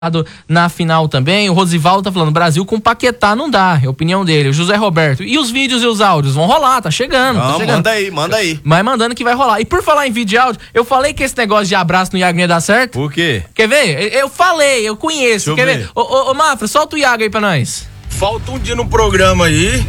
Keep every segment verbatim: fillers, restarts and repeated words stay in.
na final também. O Rosivaldo tá falando, Brasil com Paquetá não dá, é a opinião dele. O José Roberto, e os vídeos e os áudios? Vão rolar, tá chegando, não, tá chegando. Manda aí, manda aí. Mas mandando que vai rolar. E por falar em vídeo e áudio, eu falei que esse negócio de abraço no Iago não ia dar certo. Por quê? Quer ver? Eu falei, eu conheço. Quer ver? ver? Ô, ô, ô Mafra, solta o Iago aí pra nós. Falta um dia no programa aí.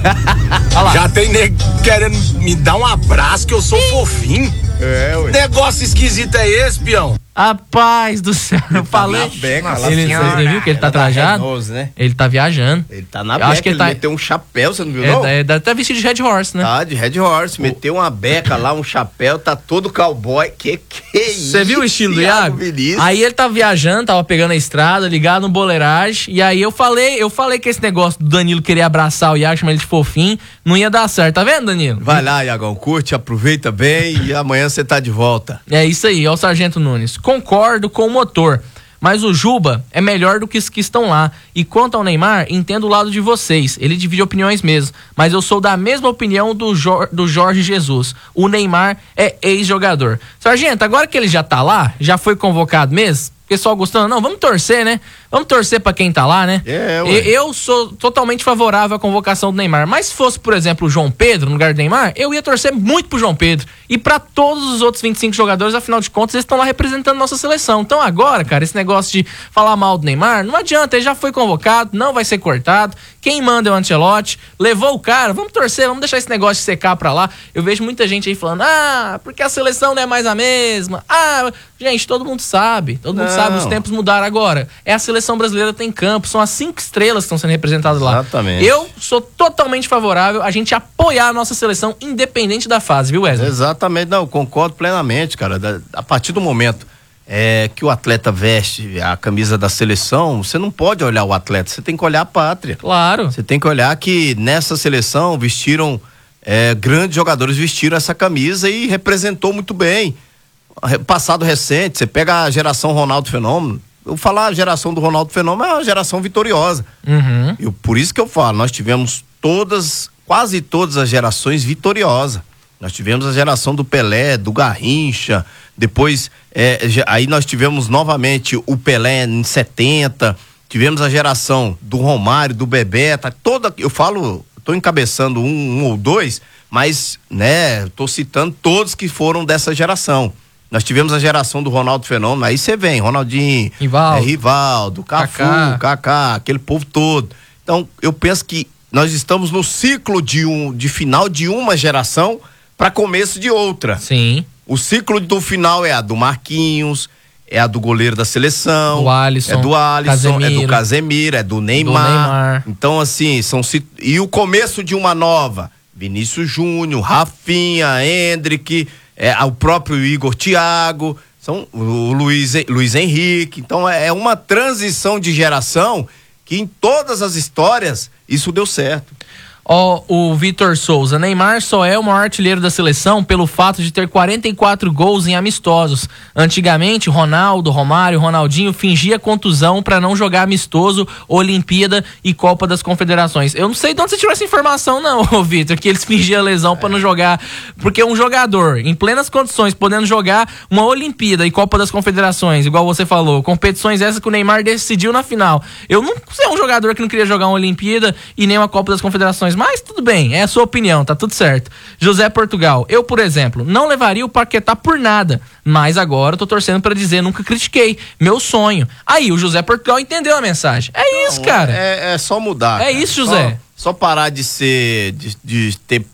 Já tem nego querendo me dar um abraço que eu sou fofinho. É, ué. Negócio esquisito é esse, peão? Rapaz do céu, eu falei. Tá beca, Nossa, ele, você viu que ele tá trajado? Renault, né? Ele tá viajando. Ele tá na eu beca, acho que ele, ele tá... meteu um chapéu, você não viu, é, não? É, tá vestido de Red Horse, né? Tá, de Red Horse, o... meteu uma beca lá, um chapéu, tá todo cowboy, que que é isso? Você viu o estilo do Iago? Vinícius. Aí ele tá viajando, tava pegando a estrada, ligado no boleiragem, e aí eu falei, eu falei que esse negócio do Danilo querer abraçar o Iago, chamar ele de fofinho, não ia dar certo, tá vendo, Danilo? Vai lá, Iagão, curte, aproveita bem e amanhã você tá de volta. É isso aí, ó o Sargento Nunes. Concordo com o motor, mas o Juba é melhor do que os que estão lá. E quanto ao Neymar, entendo o lado de vocês. Ele divide opiniões mesmo. Mas eu sou da mesma opinião do, Jor- do Jorge Jesus. O Neymar é ex-jogador. Sargento, agora que ele já tá lá, já foi convocado mesmo? Pessoal gostando, não, vamos torcer, né? Vamos torcer pra quem tá lá, né? É, ué. Eu sou totalmente favorável à convocação do Neymar, mas se fosse, por exemplo, o João Pedro no lugar do Neymar, eu ia torcer muito pro João Pedro e pra todos os outros vinte e cinco jogadores, afinal de contas, eles estão lá representando nossa seleção. Então agora, cara, esse negócio de falar mal do Neymar, não adianta, ele já foi convocado, não vai ser cortado, quem manda é o Ancelotti, levou o cara, vamos torcer, vamos deixar esse negócio de secar pra lá. Eu vejo muita gente aí falando, ah, porque a seleção não é mais a mesma, ah, gente, todo mundo sabe, todo mundo Não. sabe, os tempos mudaram agora. É a seleção brasileira tem campo, são as cinco estrelas que estão sendo representadas lá. Exatamente. Eu sou totalmente favorável a gente apoiar a nossa seleção, independente da fase, viu, Wesley? Exatamente, não, concordo plenamente, cara. Da, a partir do momento é, que o atleta veste a camisa da seleção, você não pode olhar o atleta, você tem que olhar a pátria. Claro. Você tem que olhar que nessa seleção vestiram, é, grandes jogadores vestiram essa camisa e representou muito bem. Passado recente, você pega a geração Ronaldo Fenômeno, eu falar a geração do Ronaldo Fenômeno é uma geração vitoriosa. Uhum. Eu, por isso que eu falo, nós tivemos todas, quase todas as gerações vitoriosas. Nós tivemos a geração do Pelé, do Garrincha, depois, é, aí nós tivemos novamente o Pelé em setenta, tivemos a geração do Romário, do Bebeto, toda, eu falo, tô encabeçando um, um ou dois, mas, né, tô citando todos que foram dessa geração. Nós tivemos a geração do Ronaldo Fenômeno, aí você vem, Ronaldinho, Rivaldo, é, Rivaldo Cafu, Kaká. Kaká, aquele povo todo. Então, eu penso que nós estamos no ciclo de, um, de final de uma geração para começo de outra. Sim. O ciclo do final é a do Marquinhos, é a do goleiro da seleção, Do Alisson, é do Alisson, Casemiro. é do Casemiro, é do Neymar. Do Neymar. Então, assim, são e o começo de uma nova, Vinícius Júnior, Rafinha, Hendrick, é, o próprio Igor Thiago, são o Luiz, Luiz Henrique. Então é uma transição de geração que em todas as histórias isso deu certo. Ó, o Vitor Souza, Neymar só é o maior artilheiro da seleção pelo fato de ter quarenta e quatro gols em amistosos. Antigamente, Ronaldo, Romário, Ronaldinho fingia contusão pra não jogar amistoso, Olimpíada e Copa das Confederações. Eu não sei de onde você tirou essa informação não, Vitor, que eles fingiam lesão pra não jogar, porque um jogador em plenas condições, podendo jogar uma Olimpíada e Copa das Confederações, igual você falou, competições essas que o Neymar decidiu na final. Eu não sei um jogador que não queria jogar uma Olimpíada e nem uma Copa das Confederações, mas tudo bem, é a sua opinião, tá tudo certo. José Portugal, eu, por exemplo, não levaria o Paquetá por nada, mas agora eu tô torcendo pra dizer, nunca critiquei, meu sonho. Aí, o José Portugal entendeu a mensagem. É não, isso, cara. É, é só mudar. É cara. isso, José. Só, só parar de ser, de, de ter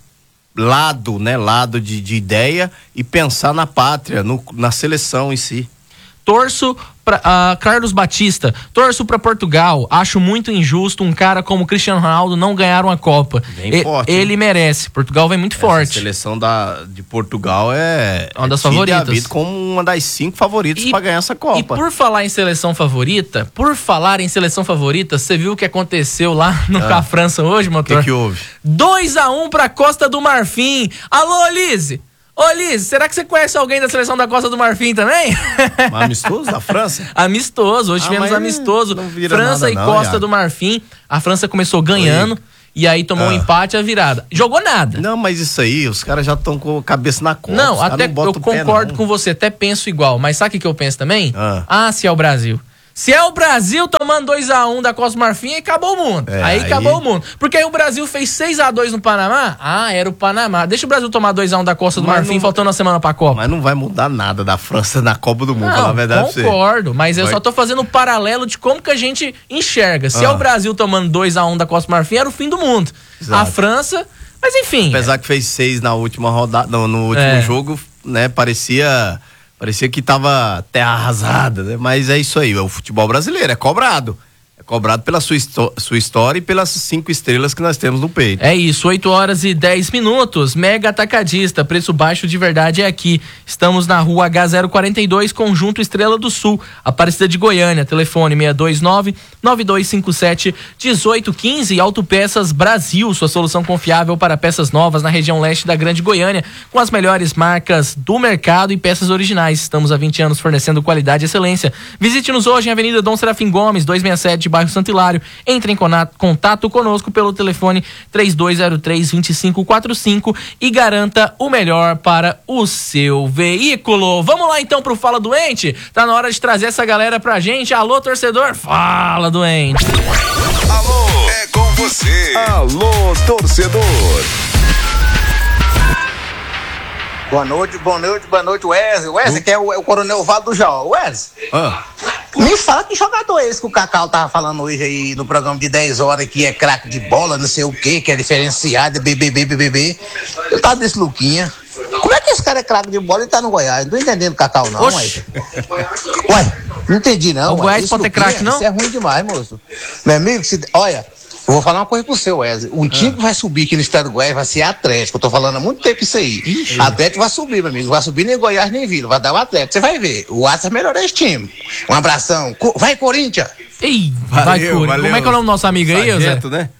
lado, né, lado de, de ideia e pensar na pátria, no, na seleção em si. Torço pra, uh, Carlos Batista, torço pra Portugal, acho muito injusto um cara como Cristiano Ronaldo não ganhar uma Copa. Bem E, forte, ele hein? merece, Portugal vem muito Essa forte. A seleção da, de Portugal é uma das é favoritas. como uma das cinco favoritas para ganhar essa Copa. E por falar em seleção favorita, por falar em seleção favorita, você viu o que aconteceu lá no, ah. com a França hoje, motor? O que, que houve? dois a um pra Costa do Marfim. Alô, Lise! Ô, Liz, será que você conhece alguém da seleção da Costa do Marfim também? Um amistoso da França? Amistoso, hoje ah, tivemos amistoso. França nada, e não, Costa Iago. do Marfim. A França começou ganhando. Oi. E aí tomou ah. um empate e a virada. Jogou nada. Não, mas isso aí, os caras já estão com a cabeça na Copa. Não, até não eu concordo pé, com você, até penso igual. Mas sabe o que eu penso também? Ah, ah se é o Brasil. Se é o Brasil tomando dois a um da Costa do Marfim, aí acabou o mundo. É, aí, aí acabou o mundo. Porque aí o Brasil fez seis a dois no Panamá. Ah, era o Panamá. Deixa o Brasil tomar dois a um da Costa do mas Marfim, não, faltando uma semana pra Copa. Mas não vai mudar nada da França na Copa do Mundo, falar a verdade. Concordo, mas vai. Eu só tô fazendo um paralelo de como que a gente enxerga. Se ah. é o Brasil tomando dois a um da Costa do Marfim, era o fim do mundo. Exato. A França, mas enfim. Apesar é. que fez seis na última rodada, no, no último é. jogo, né, parecia... Parecia que tava terra arrasada, né? Mas é isso aí, o futebol brasileiro é cobrado. É cobrado pela sua, sua história e pelas cinco estrelas que nós temos no peito. É isso, oito horas e dez minutos. Mega Atacadista, preço baixo de verdade é aqui. Estamos na rua H zero quarenta e dois, Conjunto Estrela do Sul, Aparecida de Goiânia. Telefone seis dois nove, nove dois cinco sete, um oito um cinco. Autopeças Brasil, sua solução confiável para peças novas na região leste da Grande Goiânia, com as melhores marcas do mercado e peças originais. Estamos há vinte anos fornecendo qualidade e excelência. Visite-nos hoje em Avenida Dom Serafim Gomes, duzentos e sessenta e sete, bairro Santo Hilário. Entre em contato conosco pelo telefone três dois zero três, dois cinco quatro cinco e garanta o melhor para o seu veículo. Vamos lá então pro Fala Doente? Tá na hora de trazer essa galera pra gente. Alô, torcedor, fala doente. Alô, é com você. Alô, torcedor. Boa noite, boa noite, boa noite, Wesley. Wesley, uh. que é o, é o Coronel Valdo do Jó. Wesley, ah. me fala que jogador é esse que o Cacau tava falando hoje aí no programa de dez horas, que é craque de bola, não sei o que, que é diferenciado, B B B, B B B. Eu tava desse Luquinha. Como é que esse cara é craque de bola e tá no Goiás? Não tô entendendo o Cacau, não, Wesley. Ué, não entendi, não. O Goiás pode ter craque, não? Isso é ruim demais, moço. Meu amigo, se, olha... Eu vou falar uma coisa pro seu, Wesley. Um time ah. que vai subir aqui no estado do Goiás vai ser Atlético. Eu tô falando há muito tempo isso aí. Ixi. Atlético vai subir, meu amigo. Não vai subir nem Goiás nem Vila. Vai dar o Atlético. Você vai ver. O Atlético melhorou esse time. Um abração. Vai, Corinthians! Ei, valeu, vai, Corinthians. Como é que é o nome do nosso amigo aí, Sargento, Zé? né?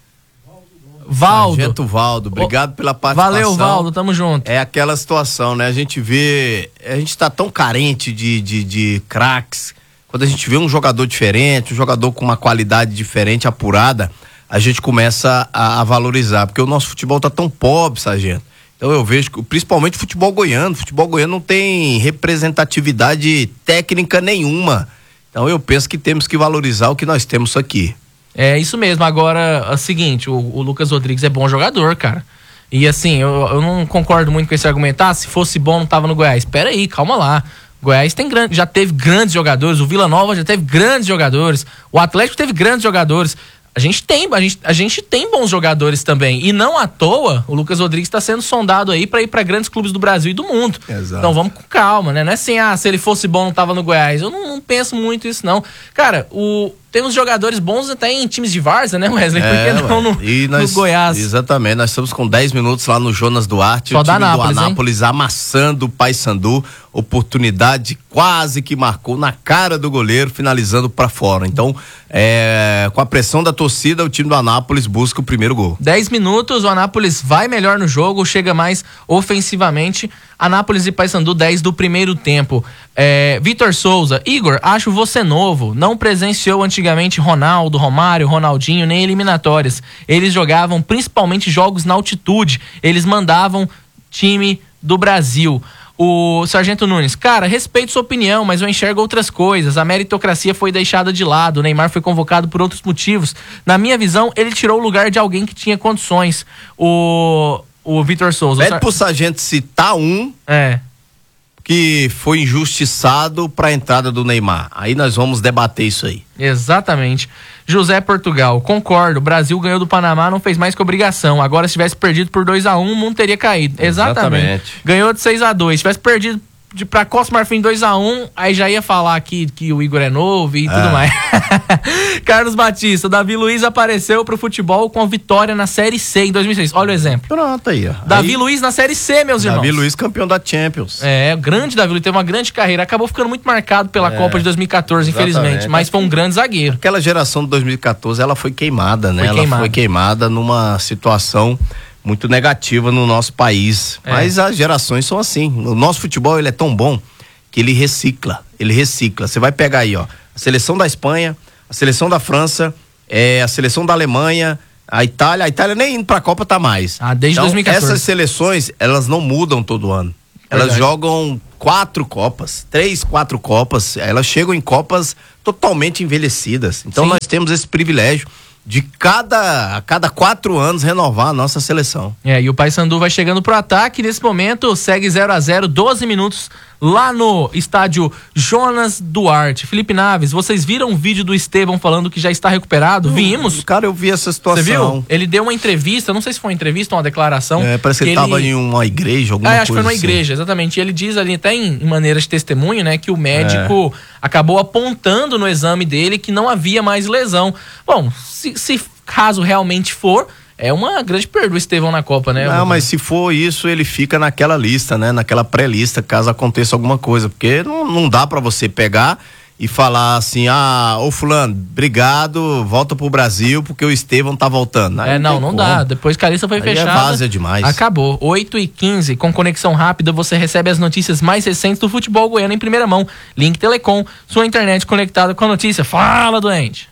Valdo. Sargento Valdo. Obrigado pela participação. Valeu, Valdo. Tamo junto. É aquela situação, né? A gente vê... A gente tá tão carente de, de, de craques. Quando a gente vê um jogador diferente, um jogador com uma qualidade diferente, apurada... a gente começa a, a valorizar, porque o nosso futebol tá tão pobre, sargento. Então eu vejo que, principalmente o futebol goiano, o futebol goiano não tem representatividade técnica nenhuma. Então eu penso que temos que valorizar o que nós temos aqui. É isso mesmo. Agora, é o seguinte, o, o Lucas Rodrigues é bom jogador, cara. E assim, eu, eu não concordo muito com esse argumento. Ah, se fosse bom não tava no Goiás. Espera aí, calma lá. Goiás tem grande, já teve grandes jogadores, o Vila Nova já teve grandes jogadores, o Atlético teve grandes jogadores. A gente tem, a gente, a gente tem bons jogadores também. E não à toa, o Lucas Rodrigues está sendo sondado aí para ir para grandes clubes do Brasil e do mundo. Exato. Então vamos com calma, né? Não é assim, ah, se ele fosse bom não tava no Goiás. Eu não, não penso muito isso, não. Cara, o... temos jogadores bons até em times de várzea, né, Wesley? Por que é, não no, e nós, no Goiás? Exatamente, nós estamos com dez minutos lá no Jonas Duarte. Só o time da Anápolis, do Anápolis, hein? Amassando o Paysandu. Oportunidade quase que marcou na cara do goleiro, finalizando para fora. Então, é, com a pressão da torcida, o time do Anápolis busca o primeiro gol. dez minutos, o Anápolis vai melhor no jogo, chega mais ofensivamente. Anápolis e Paysandu, dez do primeiro tempo. É, Vitor Souza, Igor, acho você novo, não presenciou antigamente Ronaldo, Romário, Ronaldinho, nem eliminatórias. Eles jogavam principalmente jogos na altitude, eles mandavam time do Brasil. O Sargento Nunes, cara, respeito sua opinião, mas eu enxergo outras coisas. A meritocracia foi deixada de lado, o Neymar foi convocado por outros motivos. Na minha visão, ele tirou o lugar de alguém que tinha condições. O... O Vitor Souza. Pede pro sargento citar um é. que foi injustiçado pra entrada do Neymar. Aí nós vamos debater isso aí. Exatamente. José Portugal, concordo. O Brasil ganhou do Panamá, não fez mais que obrigação. Agora, se tivesse perdido por dois a um, o mundo teria caído. Exatamente. Exatamente. Ganhou de seis a dois. Se tivesse perdido de pra Costa Marfim dois a um, aí já ia falar que, que o Igor é novo e é. tudo mais. Carlos Batista, Davi Luiz apareceu pro futebol com a vitória na Série C em dois mil e seis. Olha o exemplo. Pronto aí, ó. Davi aí, Luiz na Série C, meus irmãos. Davi Luiz campeão da Champions. É, o grande Davi Luiz, teve uma grande carreira. Acabou ficando muito marcado pela é, Copa de dois mil e catorze, exatamente. Infelizmente. Mas foi um grande zagueiro. Aquela geração de dois mil e catorze, ela foi queimada, né? Foi ela queimada. foi queimada numa situação muito negativa no nosso país. É. Mas as gerações são assim. O nosso futebol, ele é tão bom que ele recicla, ele recicla. Você vai pegar aí, ó, a seleção da Espanha, a seleção da França, é, a seleção da Alemanha, a Itália, a Itália nem indo pra Copa tá mais. Ah, desde então, dois mil e catorze. Essas seleções, elas não mudam todo ano. Elas jogam quatro copas, três, quatro copas, elas chegam em copas totalmente envelhecidas. Então Sim. nós temos esse privilégio de cada, a cada quatro anos renovar a nossa seleção. É, e o Paysandu vai chegando pro ataque, nesse momento segue zero a zero, doze minutos lá no estádio Jonas Duarte. Felipe Naves, vocês viram o vídeo do Estevão falando que já está recuperado? Hum, Vimos. Cara, eu vi essa situação. Você viu? Ele deu uma entrevista, não sei se foi uma entrevista ou uma declaração. É, parece que, que ele estava em uma igreja, alguma é, coisa acho que foi numa assim. igreja, exatamente. E ele diz ali, até em, em maneira de testemunho, né, que o médico é. acabou apontando no exame dele que não havia mais lesão. Bom, se, se caso realmente for, é uma grande perda o Estevão na Copa, né? Não, mas se for isso, ele fica naquela lista, né? Naquela pré-lista, caso aconteça alguma coisa. Porque não, não dá pra você pegar e falar assim, ah, ô fulano, obrigado, volta pro Brasil porque o Estevão tá voltando. Aí é, não, não, não dá. Depois que a lista foi Aí fechada. É várzea demais. Acabou. oito e quinze, com conexão rápida, você recebe as notícias mais recentes do futebol goiano em primeira mão. Link Telecom, sua internet conectada com a notícia. Fala, doente.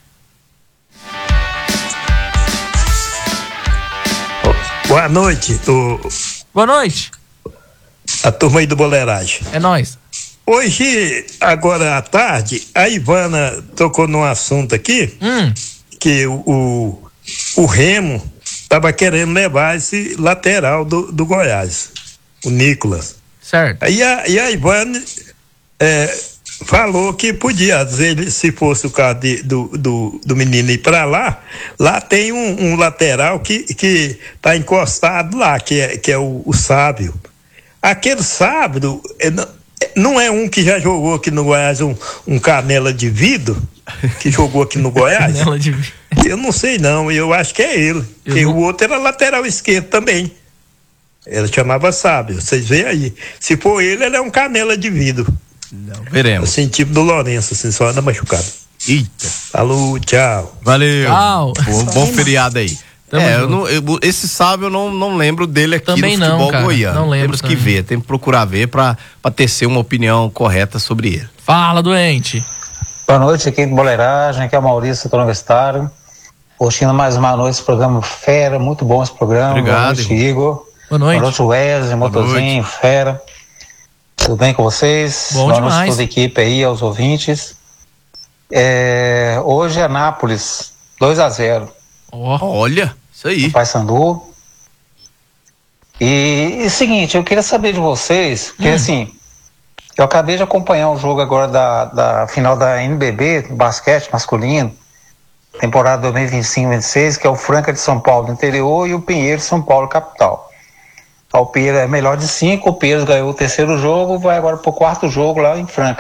Boa noite, o... Boa noite. A turma aí do Boleiragem. É nóis. Hoje, agora à tarde, a Ivana tocou num assunto aqui, hum. que o, o, o Remo estava querendo levar esse lateral do, do Goiás, o Nicolas. Certo. Aí a, e a Ivana é, falou que podia, às vezes, se fosse o caso de, do, do, do menino ir para lá, lá tem um, um lateral que, que tá encostado lá, que é, que é o, o Sábio. Aquele Sábio é, não é um que já jogou aqui no Goiás, um, um canela de vidro, que jogou aqui no Goiás? Canela de vidro. Eu não sei não, eu acho que é ele, eu porque não... o outro era lateral esquerdo também. Ele chamava Sábio, vocês veem aí. Se for ele, ele é um canela de vidro. Não, veremos. Assim, tipo do Lourenço, assim, só anda machucado. Eita. Falou, tchau. Valeu. Tchau. Bom, bom feriado aí. Tamo é, eu não, eu, esse sábio eu não, não lembro dele aqui também no futebol não, cara, goiano. não lembro. Temos também. que ver, temos que procurar ver pra, pra tecer uma opinião correta sobre ele. Fala, doente. Boa noite, aqui do Boleiragem, aqui é o Maurício do Universitário. Curtindo mais uma noite esse programa fera, muito bom esse programa. Obrigado. Boa noite, Igor. Boa noite. Boa noite, Wesley, Motorzinho, fera. Tudo bem com vocês? Bom Boa demais. noite a toda a equipe aí, aos ouvintes. É, hoje é Anápolis, dois a zero. Oh, olha, isso aí. Paysandu. E, e seguinte, eu queria saber de vocês, porque hum. assim, eu acabei de acompanhar o jogo agora da, da final da N B B, basquete masculino, temporada dois mil e vinte e cinco, vinte e seis, que é o Franca de São Paulo do interior e o Pinheiro de São Paulo capital. O Pinheiro é melhor de cinco, o Pinheiro ganhou o terceiro jogo, vai agora pro quarto jogo lá em Franca.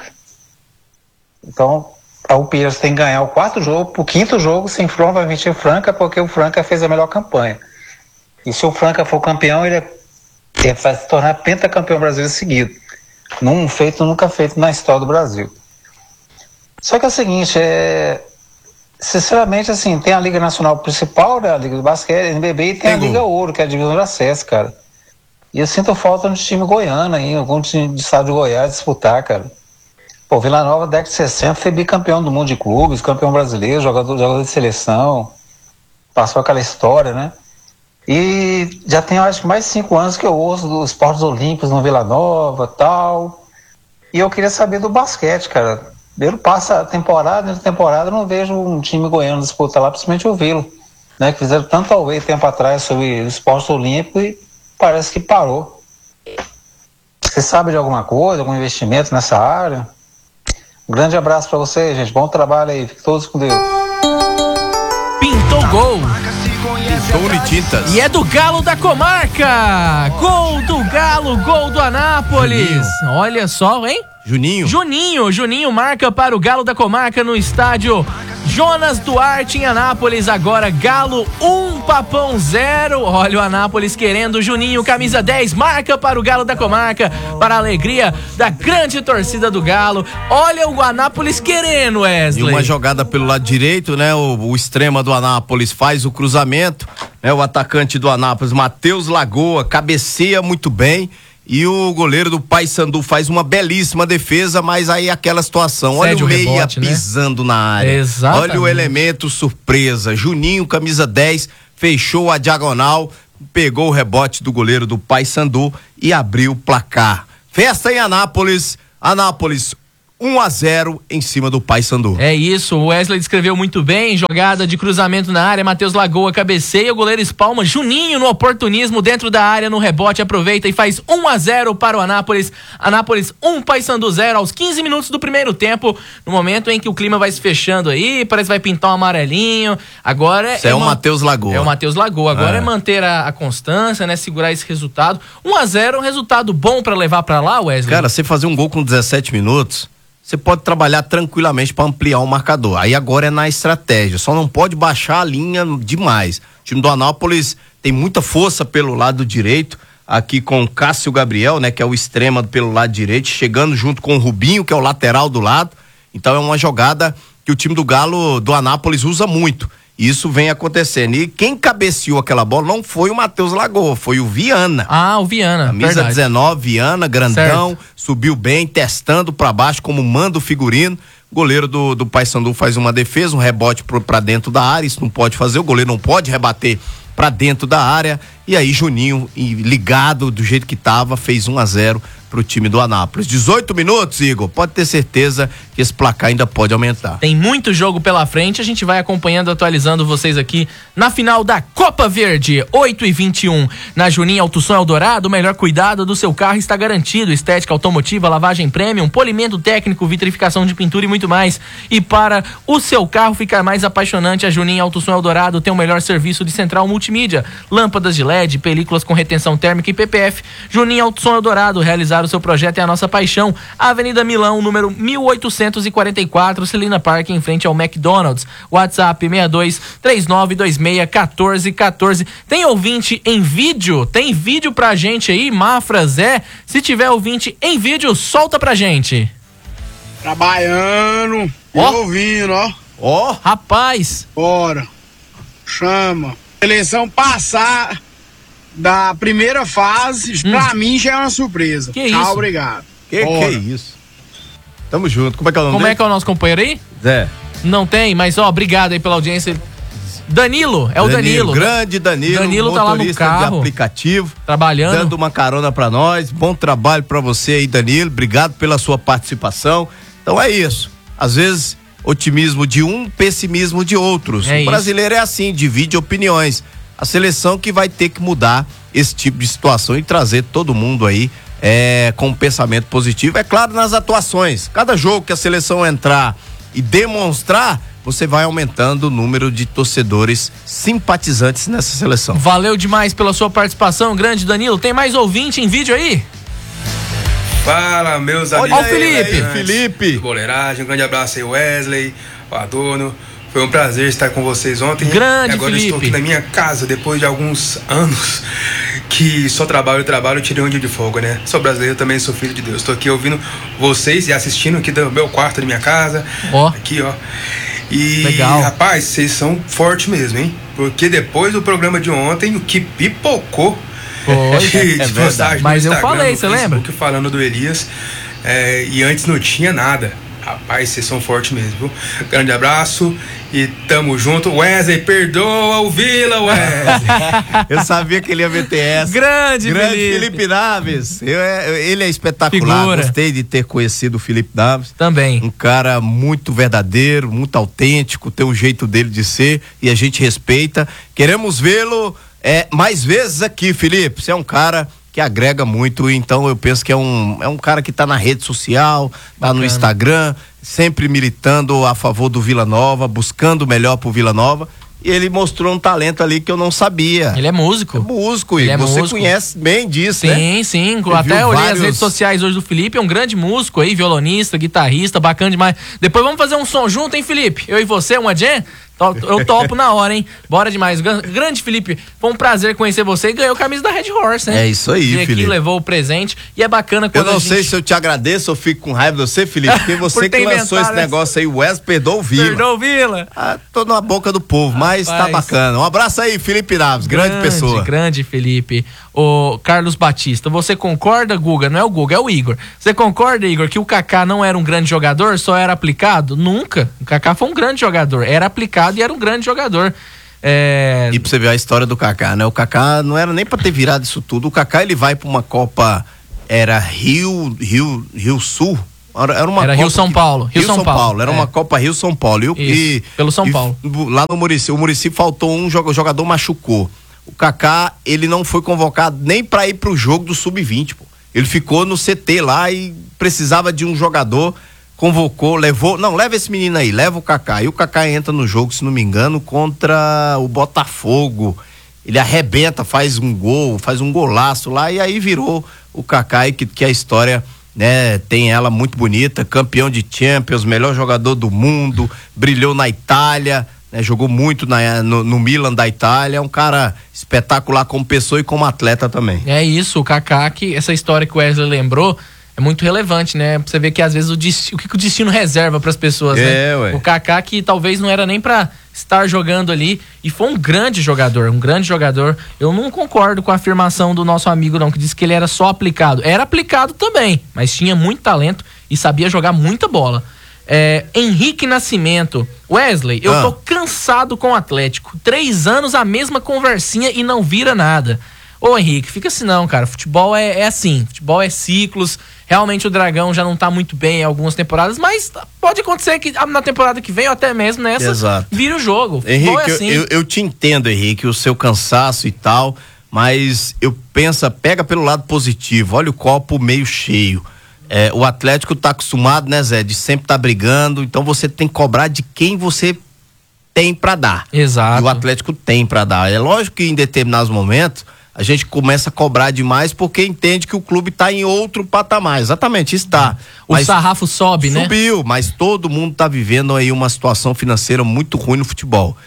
Então, o Pinheiro tem que ganhar o quarto jogo, pro quinto jogo, sem provavelmente em Franca, porque o Franca fez a melhor campanha. E se o Franca for campeão, ele, é, ele vai se tornar pentacampeão brasileiro seguido. Num feito, nunca feito na história do Brasil. Só que é o seguinte, é... sinceramente, assim, tem a Liga Nacional Principal, né, a Liga do Basquete, a N B B, e tem, tem a Liga gol. Ouro, que é a divisão de acesso, cara. E eu sinto falta no time goiano aí, algum time de estado de Goiás disputar, cara. Pô, Vila Nova, década de sessenta, foi bicampeão do mundo de clubes, campeão brasileiro, jogador, jogador de seleção, passou aquela história, né? E já tem, acho que mais de cinco anos que eu ouço dos esportes olímpicos no Vila Nova e tal. E eu queria saber do basquete, cara. Eu passo a temporada, dentro da temporada, eu não vejo um time goiano disputar lá, principalmente o Vila, né? Que fizeram tanto away tempo atrás sobre o esporte olímpico e parece que parou. Você sabe de alguma coisa, algum investimento nessa área? Um grande abraço pra vocês, gente. Bom trabalho aí. Fiquem todos com Deus. Pintou gol. Pintou Unitintas. E é do Galo da Comarca. Gol do Galo, gol do Anápolis. Juninho. Olha só, hein? Juninho. Juninho. Juninho marca para o Galo da Comarca no estádio Jonas Duarte em Anápolis. Agora Galo um, Papão zero. Olha o Anápolis querendo. Juninho, camisa dez, marca para o Galo da Comarca, para a alegria da grande torcida do Galo. Olha o Anápolis querendo, Wesley. E uma jogada pelo lado direito, né? O, o extrema do Anápolis faz o cruzamento, né? O atacante do Anápolis, Matheus Lagoa, cabeceia muito bem. E o goleiro do Paysandu faz uma belíssima defesa, mas aí aquela situação, olha Cede o meia rebote, pisando né? na área. Exatamente. Olha o elemento surpresa. Juninho, camisa dez, fechou a diagonal, pegou o rebote do goleiro do Paysandu e abriu o placar. Festa em Anápolis, Anápolis um a zero em cima do Paysandu. É isso, o Wesley descreveu muito bem, jogada de cruzamento na área, Matheus Lagoa cabeceia, o goleiro espalma, Juninho no oportunismo dentro da área, no rebote, aproveita e faz um a zero para o Anápolis. Anápolis um, Paysandu zero aos quinze minutos do primeiro tempo, no momento em que o clima vai se fechando aí, parece que vai pintar um amarelinho. Agora Isso é, é o Matheus Lagoa. É o Matheus Lagoa, agora é, é manter a, a constância, né, segurar esse resultado. um a zero, um resultado bom para levar para lá, Wesley. Cara, você fazer um gol com dezessete minutos, você pode trabalhar tranquilamente para ampliar o marcador. Aí agora é na estratégia, só não pode baixar a linha demais. O time do Anápolis tem muita força pelo lado direito, aqui com o Cássio Gabriel, né, que é o extrema pelo lado direito, chegando junto com o Rubinho, que é o lateral do lado. Então é uma jogada que o time do Galo do Anápolis usa muito. Isso vem acontecendo. E quem cabeceou aquela bola não foi o Matheus Lagoa, foi o Viana. Ah, o Viana. Camisa verdade. dezenove, Viana, grandão, certo. Subiu bem, testando pra baixo, como manda o figurino. O goleiro do, do Paysandu faz uma defesa, um rebote pro, pra dentro da área. Isso não pode fazer, o goleiro não pode rebater pra dentro da área. E aí, Juninho, ligado do jeito que tava, fez um a zero pro time do Anápolis. dezoito minutos, Igor, pode ter certeza que esse placar ainda pode aumentar. Tem muito jogo pela frente, a gente vai acompanhando, atualizando vocês aqui na final da Copa Verde, oito e vinte e um, na Juninho Autosom Eldorado. O melhor cuidado do seu carro está garantido, estética automotiva, lavagem premium, polimento técnico, vitrificação de pintura e muito mais. E para o seu carro ficar mais apaixonante, a Juninho Autosom Eldorado tem o melhor serviço de central multimídia, lâmpadas de L E D, películas com retenção térmica e P P F. Juninho Autosom Eldorado, realizar o seu projeto é a nossa paixão. Avenida Milão, número mil oitocentos e quarenta e quatro, Celina Park, em frente ao McDonald's. WhatsApp seis dois três nove dois seis um quatro um quatro. Tem ouvinte em vídeo? Tem vídeo pra gente aí, Mafra Zé? Se tiver ouvinte em vídeo, solta pra gente. Trabalhando, oh. ouvindo, ó. Ó, oh. Rapaz. Bora. Chama. Eleição passar da primeira fase, hum. pra mim já é uma surpresa. Que Tchau, isso? obrigado. Que que é isso? Tamo junto. Como é que é o nome Como dele? é que é o nosso companheiro aí? Zé. Não tem, mas ó, obrigado aí pela audiência. Danilo, é o Danilo. Danilo. Grande Danilo. Danilo tá lá no carro. de aplicativo. Trabalhando. Dando uma carona pra nós. Bom trabalho pra você aí, Danilo. Obrigado pela sua participação. Então é isso. Às vezes, otimismo de um, pessimismo de outros. É o isso. brasileiro é assim, divide opiniões. A seleção que vai ter que mudar esse tipo de situação e trazer todo mundo aí é, com um pensamento positivo. É claro, nas atuações. Cada jogo que a seleção entrar e demonstrar, você vai aumentando o número de torcedores simpatizantes nessa seleção. Valeu demais pela sua participação, grande Danilo. Tem mais ouvinte em vídeo aí? Fala, meus amigos. Olha o Felipe. Aí, Felipe. Boleiragem, um grande abraço aí, Wesley, o Adorno. Foi um prazer estar com vocês ontem. Grande, e agora Felipe. estou aqui na minha casa, depois de alguns anos que só trabalho, trabalho, tirei um dia de folga, né? Sou brasileiro, também sou filho de Deus. Estou aqui ouvindo vocês e assistindo aqui do meu quarto, da minha casa. Ó. Aqui, ó. E, legal. Rapaz, vocês são fortes mesmo, hein? Porque depois do programa de ontem, o que pipocou Foi. de, É de postagem Mas no eu Instagram, falei, no você lembra? Facebook, falando do Elias. É, e antes não tinha nada. Rapaz, vocês são fortes mesmo, viu? Grande abraço e tamo junto. Wesley, perdoa o Vila, Wesley. Eu sabia que ele ia meter essa. Grande, Grande Felipe. Felipe Naves. Eu, eu, ele é espetacular. Figura. Gostei de ter conhecido o Felipe Naves. Também. Um cara muito verdadeiro, muito autêntico, tem um jeito dele de ser e a gente respeita. Queremos vê-lo é, mais vezes aqui, Felipe. Você é um cara que agrega muito, então eu penso que é um, é um cara que tá na rede social, tá Bacana. no Instagram, sempre militando a favor do Vila Nova, buscando o melhor pro Vila Nova, e ele mostrou um talento ali que eu não sabia. Ele é músico. É músico, Ele e é você músico. conhece bem disso, Sim, né? sim. Você Até viu olhei vários- as redes sociais hoje do Felipe, é um grande músico aí, violonista, guitarrista, bacana demais. Depois vamos fazer um som junto, hein, Felipe? Eu e você, uma jam? Eu topo na hora, hein? Bora demais. Grande Felipe, foi um prazer conhecer você e ganhou a camisa da Red Horse, né? É isso aí, Veio aqui, Felipe. levou o presente e é bacana Eu quando não a sei gente... se eu te agradeço ou fico com raiva de você, Felipe, porque você Por ter que lançou esse inventado negócio aí, o Wes perdoa o Vila. Perdoa o Vila. Ah, tô na boca do povo, mas Rapaz. tá bacana. Um abraço aí, Felipe Naves, grande, pessoa. Grande Felipe. O Carlos Batista, você concorda, Guga? Não é o Guga, é o Igor. Você concorda, Igor, que o Kaká não era um grande jogador, só era aplicado? Nunca. O Kaká foi um grande jogador. Era aplicado e era um grande jogador. É... E pra você ver a história do Kaká, né? O Kaká não era nem pra ter virado isso tudo. O Kaká, ele vai pra uma Copa era Rio, Rio, Rio Sul. Era, uma era Copa Rio São que, Paulo. Rio, Rio São, São Paulo. Paulo. Era é. uma Copa Rio São Paulo. E, Isso, e, pelo São e, Paulo. Lá no Muricy, o Muricy faltou um jogador, o jogador machucou. O Kaká, ele não foi convocado nem para ir pro jogo do sub vinte, pô. Ele ficou no C T lá e precisava de um jogador, convocou, levou, não, leva esse menino aí, leva o Kaká. E o Kaká entra no jogo, se não me engano, contra o Botafogo. Ele arrebenta, faz um gol, faz um golaço lá e aí virou o Kaká, que, que a história, né, tem ela muito bonita, campeão de Champions, melhor jogador do mundo, brilhou na Itália, né, jogou muito na, no, no Milan da Itália, é um cara espetacular como pessoa e como atleta também. É isso, o Kaká, que essa história que o Wesley lembrou é muito relevante, né? Você vê que às vezes o, destino, o que, que o destino reserva para as pessoas, é, né? Ué. O Kaká, que talvez não era nem para estar jogando ali, e foi um grande jogador, um grande jogador. Eu não concordo com a afirmação do nosso amigo não, que disse que ele era só aplicado. Era aplicado também, mas tinha muito talento e sabia jogar muita bola. É, Henrique Nascimento. Wesley, eu ah. tô cansado com o Atlético. Três anos a mesma conversinha e não vira nada. Ô Henrique, fica assim não, cara. Futebol é, é assim, futebol é ciclos. Realmente o Dragão já não tá muito bem em algumas temporadas, mas pode acontecer que na temporada que vem ou até mesmo nessa, Exato. vira o jogo. Henrique, é assim. eu, eu te entendo, Henrique, o seu cansaço e tal, mas eu penso, pega pelo lado positivo, olha o copo meio cheio. É, o Atlético tá acostumado, né, Zé, de sempre tá brigando, então você tem que cobrar de quem você tem pra dar. Exato. E o Atlético tem pra dar. É lógico que em determinados momentos a gente começa a cobrar demais porque entende que o clube está em outro patamar. Exatamente, está. O mas sarrafo sobe, subiu, né? Subiu, mas todo mundo está vivendo aí uma situação financeira muito ruim no futebol.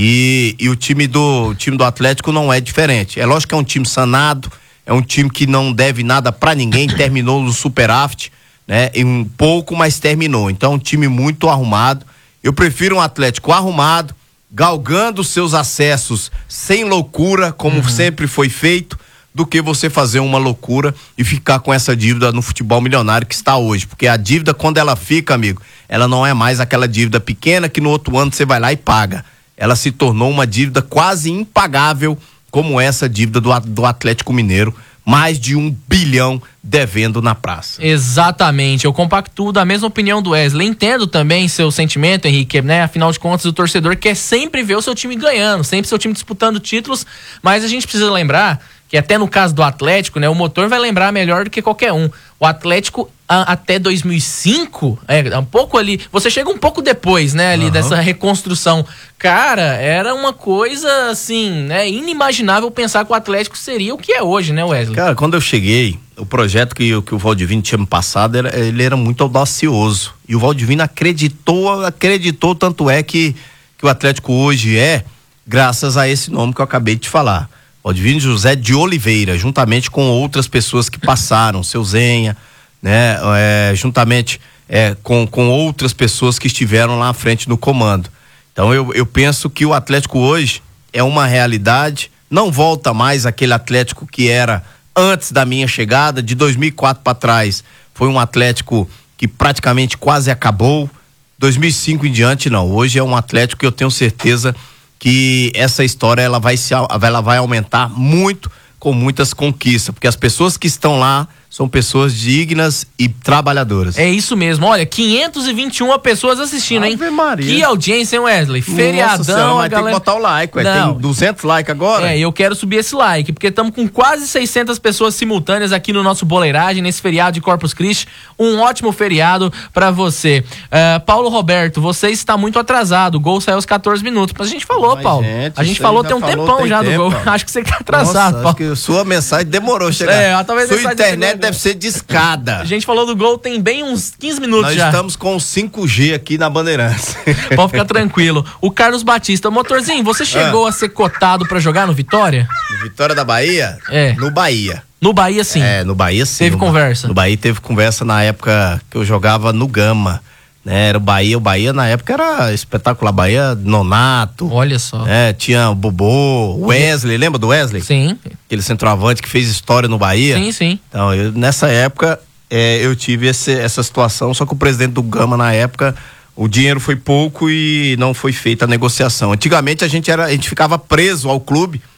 E, e o time do o time do Atlético não é diferente. É lógico que é um time sanado, é um time que não deve nada para ninguém, terminou no superávit, né? Em um pouco, mas terminou. Então é um time muito arrumado. Eu prefiro um Atlético arrumado, galgando seus acessos sem loucura, como uhum. sempre foi feito, do que você fazer uma loucura e ficar com essa dívida no futebol milionário que está hoje. Porque a dívida, quando ela fica, amigo, ela não é mais aquela dívida pequena que no outro ano você vai lá e paga. Ela se tornou uma dívida quase impagável, como essa dívida do, do Atlético Mineiro. Mais de um bilhão devendo na praça. Exatamente, eu compactuo da mesma opinião do Wesley. Entendo também seu sentimento, Henrique, né? Afinal de contas, o torcedor quer sempre ver o seu time ganhando, sempre seu time disputando títulos, mas a gente precisa lembrar que até no caso do Atlético, né? O motor vai lembrar melhor do que qualquer um. O Atlético a, até dois mil e cinco, é um pouco ali, você chega um pouco depois, né? Ali uhum. dessa reconstrução. Cara, era uma coisa assim, né? Inimaginável pensar que o Atlético seria o que é hoje, né, Wesley? Cara, quando eu cheguei, o projeto que, que o Valdivino tinha me passado, era, ele era muito audacioso. E o Valdivino acreditou, acreditou, tanto é que, que o Atlético hoje é, graças a esse nome que eu acabei de te falar. Valdivino José de Oliveira, juntamente com outras pessoas que passaram, seu Zenha, né? É, juntamente é, com, com outras pessoas que estiveram lá à frente no comando. Então eu, eu penso que o Atlético hoje é uma realidade, não volta mais aquele Atlético que era antes da minha chegada, de dois mil e quatro para trás. Foi um Atlético que praticamente quase acabou. dois mil e cinco em diante não. Hoje é um Atlético que eu tenho certeza que essa história ela vai, se, ela vai aumentar muito, com muitas conquistas, porque as pessoas que estão lá são pessoas dignas e trabalhadoras. É isso mesmo, olha, quinhentas e vinte e uma pessoas assistindo, hein? Ave Maria. Que audiência, hein, Wesley? Feriadão, Nossa senhora, mas a galera... tem que botar o like, ué. Tem duzentos likes agora? É, eu quero subir esse like, porque estamos com quase seiscentas pessoas simultâneas aqui no nosso Boleiragem, nesse feriado de Corpus Christi. Um ótimo feriado pra você. Uh, Paulo Roberto, você está muito atrasado, o gol saiu aos quatorze minutos. Mas a gente falou, mas, Paulo. Gente, a gente falou tem um falou, tempão tem já tempo, do gol. Paulo. Acho que você tá atrasado, Nossa, Paulo. Acho que sua mensagem demorou a chegar. É, talvez sua internet deve ser discada. A gente falou do gol tem bem uns quinze minutos Nós já. Nós estamos com cinco G aqui na Bandeirantes. Pode ficar tranquilo. O Carlos Batista, motorzinho, você chegou ah. a ser cotado pra jogar no Vitória? No Vitória da Bahia? É. No Bahia. No Bahia, sim. É, no Bahia, sim. Teve no conversa? No Bahia teve conversa na época que eu jogava no Gama. Né, era o Bahia, o Bahia na época era espetacular, Bahia Nonato. Olha só. É, tinha o Bobô, Wesley, lembra do Wesley? Sim. Aquele centroavante que fez história no Bahia. Sim, sim. Então, eu, nessa época, é, eu tive esse, essa situação, só que o presidente do Gama na época, o dinheiro foi pouco e não foi feita a negociação. Antigamente a gente, era, a gente ficava preso ao clube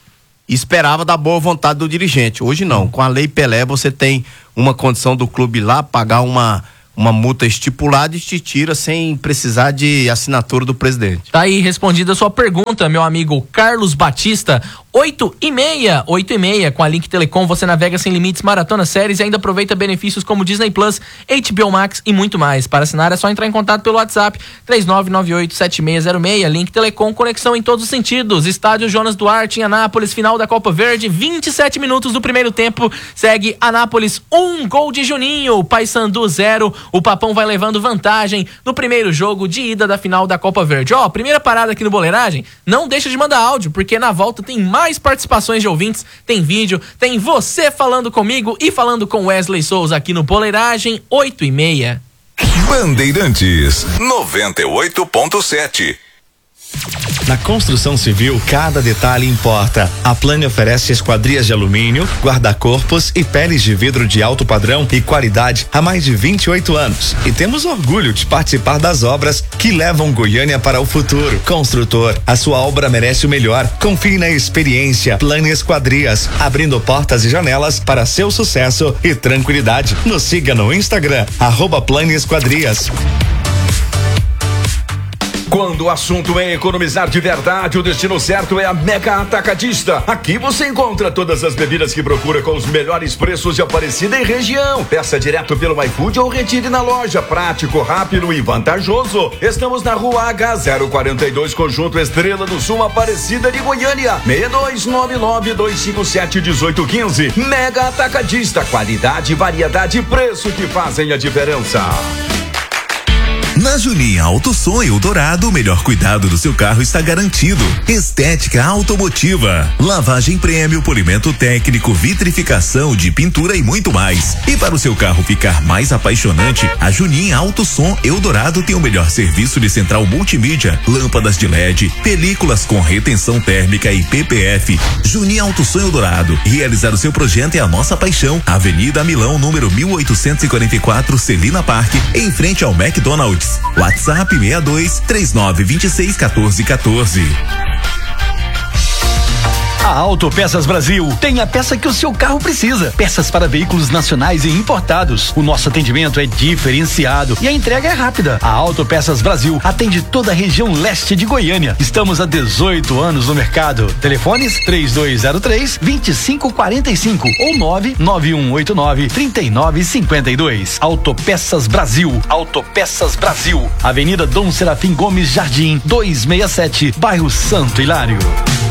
e esperava da boa vontade do dirigente. Hoje não, com a Lei Pelé você tem uma condição do clube lá pagar uma uma multa estipulada e te tira sem precisar de assinatura do presidente. Tá aí respondida a sua pergunta, meu amigo Carlos Batista. oito e meia, oito e meia, com a Link Telecom você navega sem limites, maratona séries e ainda aproveita benefícios como Disney Plus, H B O Max e muito mais. Para assinar é só entrar em contato pelo WhatsApp três nove nove oito sete seis zero seis. Link Telecom, conexão em todos os sentidos. Estádio Jonas Duarte em Anápolis, final da Copa Verde, vinte e sete minutos do primeiro tempo. Segue Anápolis um, gol de Juninho, Paysandu zero. O Papão vai levando vantagem no primeiro jogo de ida da final da Copa Verde. Ó, primeira parada aqui no Boleiragem, não deixa de mandar áudio, porque na volta tem mais participações de ouvintes, tem vídeo, tem você falando comigo e falando com Wesley Souza aqui no Boleiragem, oito e meia. Bandeirantes noventa e oito ponto sete. Na construção civil, cada detalhe importa. A Plane oferece esquadrias de alumínio, guarda-corpos e peles de vidro de alto padrão e qualidade há mais de vinte e oito anos. E temos orgulho de participar das obras que levam Goiânia para o futuro. Construtor, a sua obra merece o melhor. Confie na experiência Plane Esquadrias, abrindo portas e janelas para seu sucesso e tranquilidade. Nos siga no Instagram, arroba Plane Esquadrias. Quando o assunto é economizar de verdade, o destino certo é a Mega Atacadista. Aqui você encontra todas as bebidas que procura com os melhores preços de Aparecida e região. Peça direto pelo iFood ou retire na loja. Prático, rápido e vantajoso. Estamos na Rua H zero quarenta e dois, Conjunto Estrela do Sul, Aparecida de Goiânia. seis dois nove nove dois cinco sete um oito um cinco. Mega Atacadista. Qualidade, variedade e preço que fazem a diferença. Na Juninho Auto Som Eldorado, o melhor cuidado do seu carro está garantido. Estética automotiva, lavagem prêmio, polimento técnico, vitrificação de pintura e muito mais. E para o seu carro ficar mais apaixonante, a Juninho Auto Som Eldorado tem o melhor serviço de central multimídia, lâmpadas de L E D, películas com retenção térmica e P P F. Juninho Auto Som Eldorado, realizar o seu projeto é a nossa paixão. Avenida Milão, número mil oitocentos e quarenta e quatro, Celina Park, em frente ao McDonald's. WhatsApp seis dois três nove dois seis um quatro um quatro. A Autopeças Brasil tem a peça que o seu carro precisa. Peças para veículos nacionais e importados. O nosso atendimento é diferenciado e a entrega é rápida. A Autopeças Brasil atende toda a região leste de Goiânia. Estamos há dezoito anos no mercado. Telefones três dois zero três, dois cinco quatro cinco ou nove nove um oito nove, três nove cinco dois. Autopeças Brasil. Autopeças Brasil. Avenida Dom Serafim Gomes Jardim, duzentos e sessenta e sete, bairro Santo Hilário.